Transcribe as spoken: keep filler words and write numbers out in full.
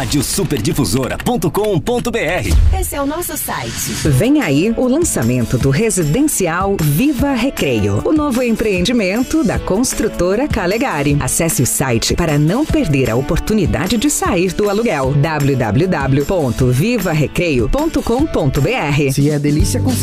rádio superdifusora ponto com ponto br. Esse é o nosso site. Vem aí o lançamento do residencial Viva Recreio, o novo empreendimento da construtora Calegari. Acesse o site para não perder a oportunidade de sair do aluguel. w w w ponto viva recreio ponto com ponto br. Se é delícia com